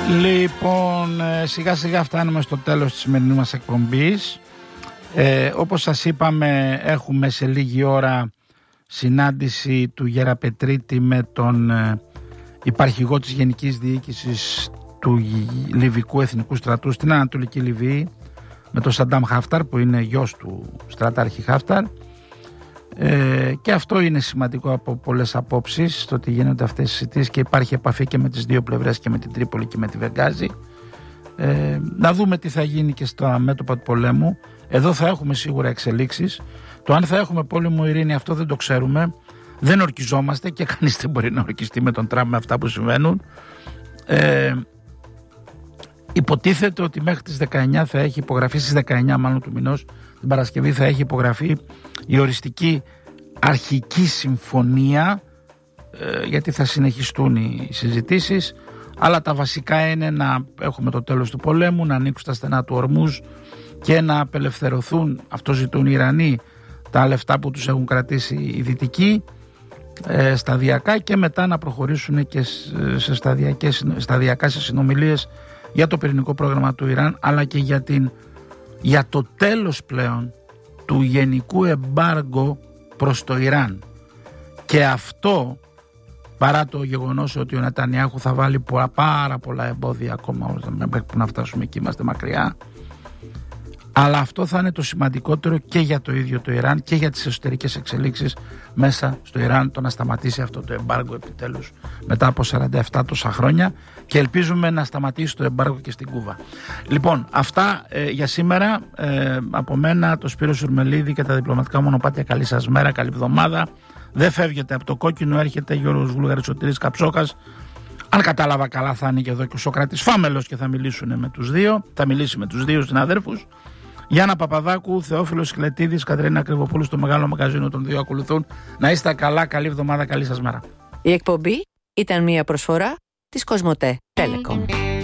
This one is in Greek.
Λοιπόν, σιγά σιγά φτάνουμε στο τέλος της σημερινής μας εκπομπής. Όπως σας είπαμε, έχουμε σε λίγη ώρα συνάντηση του Γεραπετρίτη με τον υπαρχηγό της Γενικής Διοίκησης του Λιβικού Εθνικού Στρατού στην Ανατολική Λιβύη, με τον Σαντάμ Χάφταρ, που είναι γιος του στρατάρχη Χάφταρ. Και αυτό είναι σημαντικό από πολλές απόψεις, το ότι γίνονται αυτές οι συζητήσεις και υπάρχει επαφή και με τις δύο πλευρές, και με την Τρίπολη και με τη Βενγάζη. Να δούμε τι θα γίνει και στα μέτωπα του πολέμου. Εδώ θα έχουμε σίγουρα εξελίξεις. Το αν θα έχουμε πόλεμο ειρήνη, αυτό δεν το ξέρουμε. Δεν ορκιζόμαστε και κανείς δεν μπορεί να ορκιστεί με τον Τραμπ με αυτά που συμβαίνουν. Υποτίθεται ότι μέχρι τις 19 θα έχει υπογραφεί, στις 19 μάλλον του μηνός, την Παρασκευή θα έχει υπογραφεί η οριστική αρχική συμφωνία, γιατί θα συνεχιστούν οι συζητήσεις, αλλά τα βασικά είναι να έχουμε το τέλος του πολέμου, να ανοίξουν τα στενά του Ορμούζ και να απελευθερωθούν, αυτό ζητούν οι Ιρανοί, τα λεφτά που τους έχουν κρατήσει οι Δυτικοί, σταδιακά, και μετά να προχωρήσουν και σταδιακά σε συνομιλίες για το πυρηνικό πρόγραμμα του Ιράν, αλλά και για το τέλος πλέον του γενικού εμπάργκο προς το Ιράν. Και αυτό, παρά το γεγονός ότι ο Νετανιάχου θα βάλει πάρα πολλά εμπόδια ακόμα μέχρι που να φτάσουμε εκεί, είμαστε μακριά, αλλά αυτό θα είναι το σημαντικότερο και για το ίδιο το Ιράν και για τις εσωτερικές εξελίξεις μέσα στο Ιράν, το να σταματήσει αυτό το εμπάργκο επιτέλους μετά από 47 τόσα χρόνια, και ελπίζουμε να σταματήσει το εμπάργκο και στην Κούβα. Λοιπόν, αυτά για σήμερα. Από μένα, το Σπύρο Σουρμελίδη και τα διπλωματικά μονοπάτια, καλή σας μέρα, καλή εβδομάδα. Δεν φεύγετε από το κόκκινο, έρχεται Γιώργος Βούλγαρης, Σωτήρης Καψόκας. Αν κατάλαβα καλά, θα είναι και εδώ και ο Σοκράτης Φάμελος και θα μιλήσει με τους δύο συναδέρφους. Γιάννα Παπαδάκου, Θεόφιλος Σκλετίδης, Κατερίνα Κρυβοπούλου στο μεγάλο μαγαζίνο των δύο ακολουθούν. Να είστε καλά, καλή εβδομάδα, καλή σας μέρα. Η εκπομπή ήταν μια προσφορά της Κοσμοτέ Telecom.